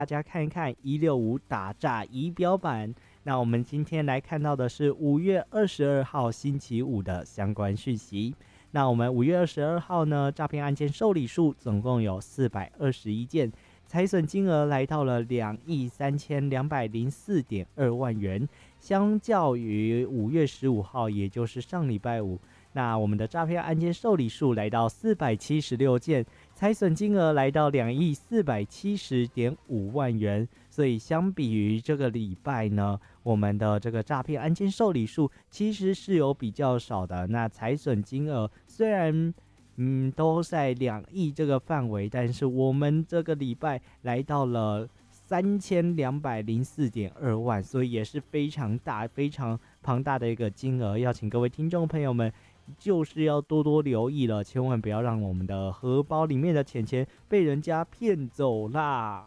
大家看一看165打诈仪表板。那我们今天来看到的是5月22号星期五的相关讯息。那我们5月22号呢，诈骗案件受理数总共有421件，财损金额来到了23204.2万元，相较于5月15号，也就是上礼拜五，那我们的诈骗案件受理数来到476件，财损金额来到2.470.5万元。所以相比于这个礼拜呢，我们的这个诈骗案件受理数其实是有比较少的。那财损金额虽然都在2亿这个范围，但是我们这个礼拜来到了3204.2万，所以也是非常大、非常庞大的一个金额。要请各位听众朋友们就是要多多留意了，千万不要让我们的荷包里面的钱被人家骗走啦。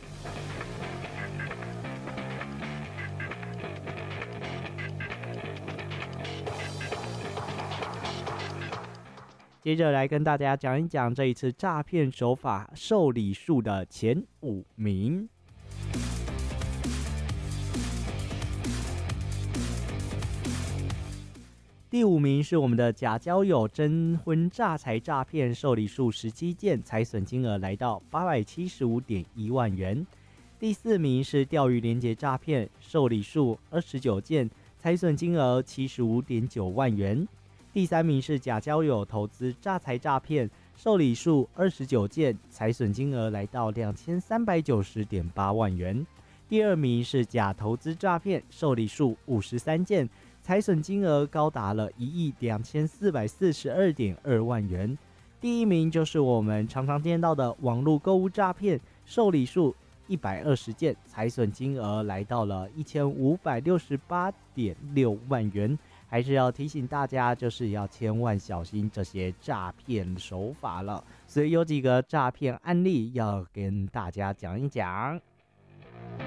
接着来跟大家讲一讲这一次诈骗手法受理数的前5名。第5名是我们的假交友征婚诈财诈骗，受理数17件，财损金额来到875.1万元。第4名是钓鱼连结诈骗，受理数29件，财损金额75.9万元。第3名是假交友投资诈财诈骗，受理数29件，财损金额来到2390.8万元。第2名是假投资诈骗，受理数53件，财损金额高达了12442.2万元。第1名就是我们常常见到的网络购物诈骗，受理数120件，财损金额来到了1568.6万元。还是要提醒大家，就是要千万小心这些诈骗手法了。所以有几个诈骗案例要跟大家讲一讲。